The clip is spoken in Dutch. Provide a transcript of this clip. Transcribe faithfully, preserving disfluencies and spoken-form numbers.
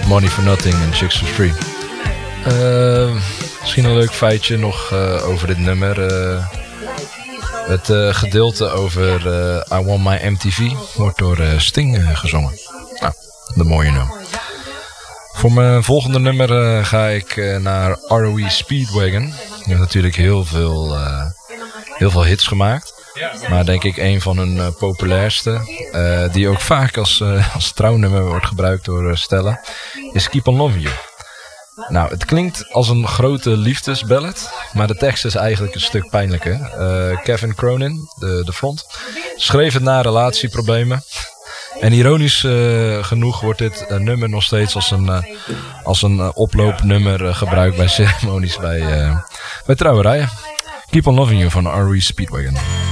Money for Nothing en Chicks for Free. Uh, misschien een leuk feitje nog uh, over dit nummer. Uh, het uh, gedeelte over uh, I Want My M T V wordt door uh, Sting uh, gezongen. Nou, de mooie nummer. Voor mijn volgende nummer uh, ga ik uh, naar R O E Speedwagon. Die heeft natuurlijk heel veel, uh, heel veel hits gemaakt. Maar denk ik een van hun uh, populairste, uh, die ook vaak als, uh, als trouwnummer wordt gebruikt door uh, stellen, is Keep On Loving You. Nou, het klinkt als een grote liefdesballad, maar de tekst is eigenlijk een stuk pijnlijker. Uh, Kevin Cronin, de, de front, schreef het na relatieproblemen. En ironisch uh, genoeg wordt dit uh, nummer nog steeds als een, uh, als een uh, oploopnummer uh, gebruikt bij ceremonies bij, uh, bij trouwerijen. Keep On Loving You van R O E Speedwagon.